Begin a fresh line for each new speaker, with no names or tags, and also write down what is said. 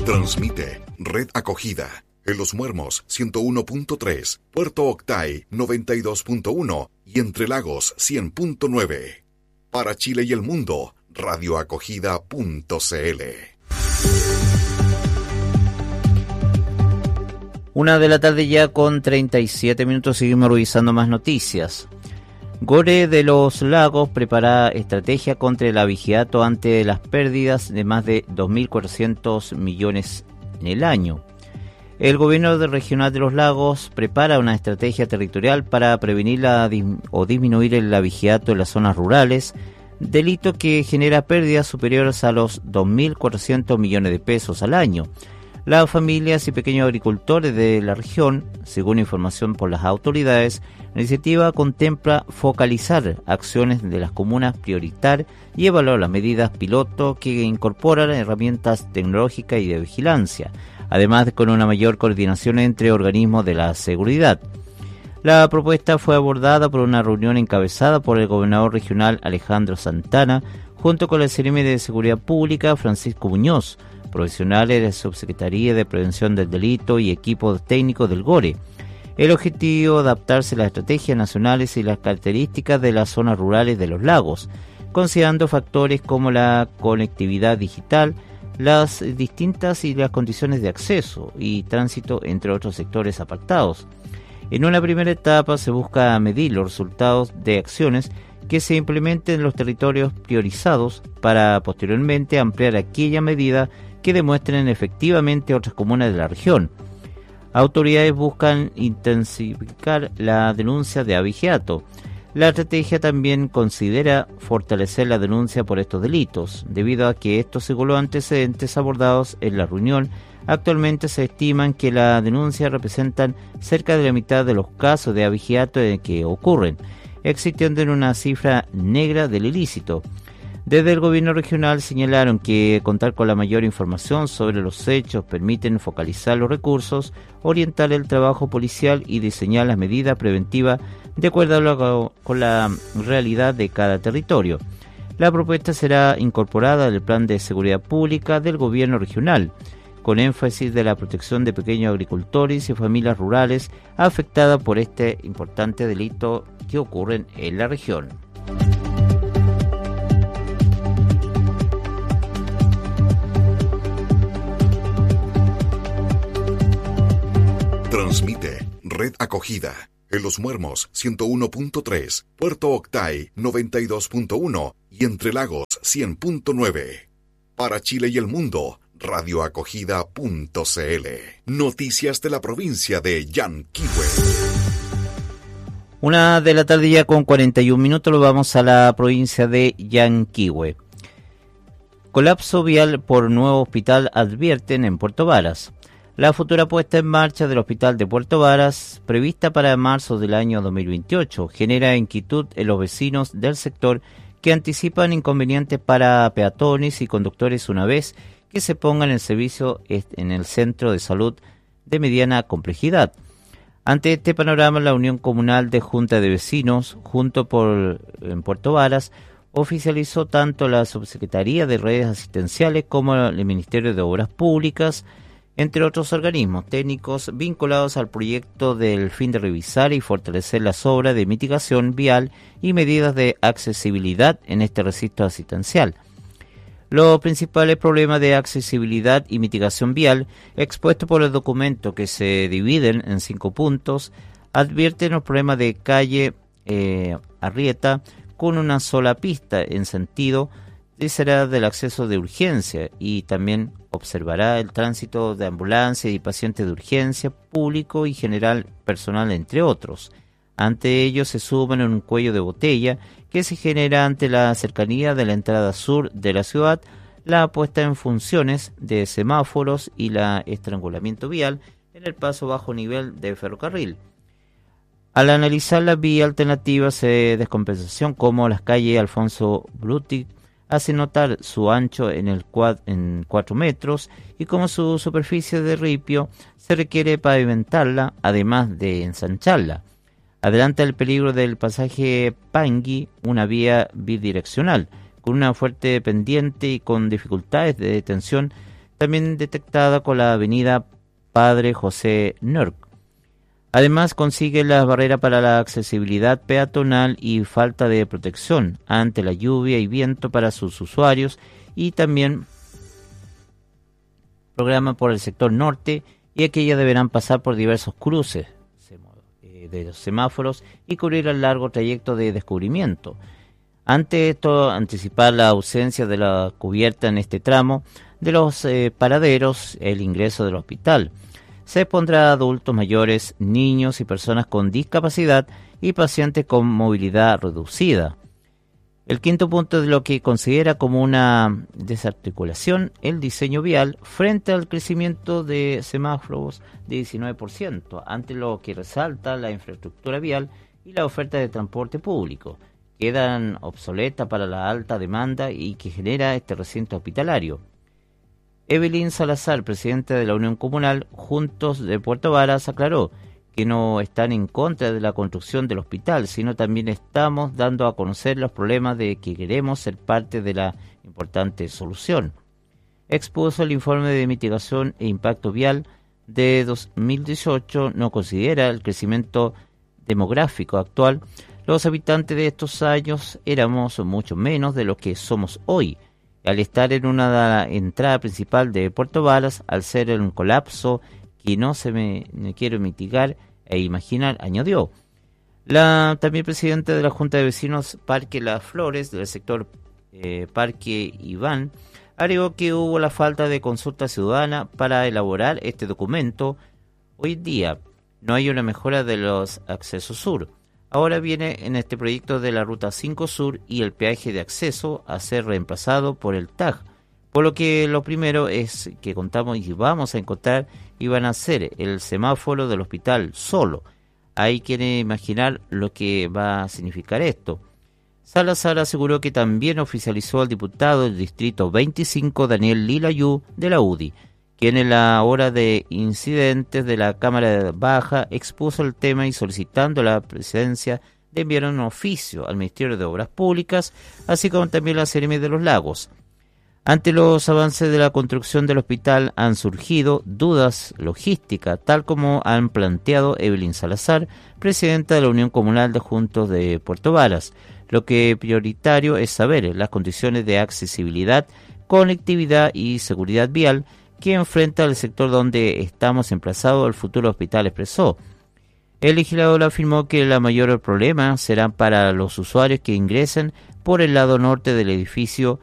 Transmite Red Acogida en Los Muermos 101.3, Puerto Octay 92.1 y Entre Lagos 100.9. Para Chile y el mundo, radioacogida.cl.
1 de la tarde ya con 37 minutos, seguimos revisando más noticias. Gore de los Lagos prepara estrategia contra el abigeato ante las pérdidas de más de 2.400 millones en el año. El gobierno regional de los Lagos prepara una estrategia territorial para prevenir o disminuir el abigeato en las zonas rurales, delito que genera pérdidas superiores a los 2.400 millones de pesos al año. Las familias y pequeños agricultores de la región, según información por las autoridades, la iniciativa contempla focalizar acciones de las comunas, priorizar y evaluar las medidas piloto que incorporan herramientas tecnológicas y de vigilancia, además de con una mayor coordinación entre organismos de la seguridad. La propuesta fue abordada por una reunión encabezada por el gobernador regional Alejandro Santana, junto con el Seremi de Seguridad Pública Francisco Muñoz, profesionales de la Subsecretaría de Prevención del Delito y equipos técnicos del GORE. El objetivo es adaptarse a las estrategias nacionales y las características de las zonas rurales de los lagos, considerando factores como la conectividad digital, las distintas y las condiciones de acceso y tránsito, entre otros sectores apartados. En una primera etapa se busca medir los resultados de acciones que se implementen en los territorios priorizados para posteriormente ampliar aquella medida que demuestren efectivamente otras comunas de la región. Autoridades buscan intensificar la denuncia de abigeato. La estrategia también considera fortalecer la denuncia por estos delitos, debido a que estos, según los antecedentes abordados en la reunión, actualmente se estiman que la denuncia representan cerca de la mitad de los casos de abigeato que ocurren, existiendo en una cifra negra del ilícito. Desde el gobierno regional señalaron que contar con la mayor información sobre los hechos permiten focalizar los recursos, orientar el trabajo policial y diseñar las medidas preventivas de acuerdo con la realidad de cada territorio. La propuesta será incorporada al Plan de Seguridad Pública del gobierno regional, con énfasis de la protección de pequeños agricultores y familias rurales afectadas por este importante delito que ocurren en la región.
Transmite Red Acogida en Los Muermos 101.3, Puerto Octay 92.1 y Entre Lagos 100.9. Para Chile y el mundo, radioacogida.cl. Noticias de la provincia de Yanquihue.
1 de la tarde ya con 41 minutos, lo vamos a la provincia de Yanquihue. Colapso vial por nuevo hospital advierten en Puerto Varas. La futura puesta en marcha del hospital de Puerto Varas, prevista para marzo del año 2028, genera inquietud en los vecinos del sector que anticipan inconvenientes para peatones y conductores una vez que se pongan en servicio en el centro de salud de mediana complejidad. Ante este panorama, la Unión Comunal de Junta de Vecinos, en Puerto Varas, oficializó tanto la Subsecretaría de Redes Asistenciales como el Ministerio de Obras Públicas, entre otros organismos técnicos vinculados al proyecto del fin de revisar y fortalecer las obras de mitigación vial y medidas de accesibilidad en este recinto asistencial. Los principales problemas de accesibilidad y mitigación vial, expuestos por el documento que se dividen en 5 puntos, advierten los problemas de calle Arrieta con una sola pista en sentido será del acceso de urgencia y también observará el tránsito de ambulancias y pacientes de urgencia, público y general personal, entre otros. Ante ello se suman en un cuello de botella que se genera ante la cercanía de la entrada sur de la ciudad, la puesta en funciones de semáforos y la estrangulamiento vial en el paso bajo nivel de ferrocarril. Al analizar las vías alternativas de descompensación como las calles Alfonso Bruti, hace notar su ancho en 4 metros y como su superficie de ripio se requiere pavimentarla, además de ensancharla. Adelanta el peligro del pasaje Pangui, una vía bidireccional, con una fuerte pendiente y con dificultades de detención también detectada con la avenida Padre José Nörk. Además, consigue las barreras para la accesibilidad peatonal y falta de protección ante la lluvia y viento para sus usuarios, y también programa por el sector norte, y aquellas deberán pasar por diversos cruces de los semáforos y cubrir el largo trayecto de descubrimiento. Ante esto, anticipar la ausencia de la cubierta en este tramo de los paraderos, el ingreso del hospital. Se pondrá a adultos mayores, niños y personas con discapacidad y pacientes con movilidad reducida. El quinto punto de lo que considera como una desarticulación, el diseño vial frente al crecimiento de semáforos de 19%, ante lo que resalta la infraestructura vial y la oferta de transporte público. Quedan obsoletas para la alta demanda y que genera este recinto hospitalario. Evelyn Salazar, presidenta de la Unión Comunal Juntos de Puerto Varas, aclaró que no están en contra de la construcción del hospital, sino también estamos dando a conocer los problemas de que queremos ser parte de la importante solución. Expuso el informe de mitigación e impacto vial de 2018, no considera el crecimiento demográfico actual. Los habitantes de estos años éramos mucho menos de lo que somos hoy. Al estar en una entrada principal de Puerto Varas, al ser un colapso que no se me quiero mitigar e imaginar, añadió. La también presidenta de la Junta de Vecinos Parque Las Flores, del sector Parque Iván, agregó que hubo la falta de consulta ciudadana para elaborar este documento. Hoy día no hay una mejora de los accesos sur. Ahora viene en este proyecto de la Ruta 5 Sur y el peaje de acceso a ser reemplazado por el TAG, por lo que lo primero es que contamos y vamos a encontrar y van a ser el semáforo del hospital solo. Hay que imaginar lo que va a significar esto. Salazar aseguró que también oficializó al diputado del Distrito 25, Daniel Lilayú, de la UDI, quien en la hora de incidentes de la Cámara Baja expuso el tema y solicitando la presidencia de enviar un oficio al Ministerio de Obras Públicas, así como también la Seremi de los Lagos. Ante los avances de la construcción del hospital han surgido dudas logísticas, tal como han planteado Evelyn Salazar, presidenta de la Unión Comunal de Juntos de Puerto Varas. Lo que prioritario es saber las condiciones de accesibilidad, conectividad y seguridad vial que enfrenta el sector donde estamos emplazados el futuro hospital, expresó. El legislador afirmó que el mayor problema será para los usuarios que ingresen por el lado norte del edificio